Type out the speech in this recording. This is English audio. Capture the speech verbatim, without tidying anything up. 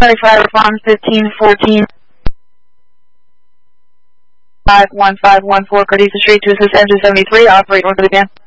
twenty-five respond fifteen fourteen. five one five one four Cardiza Street to assist engine seventy-three, operate north of the again.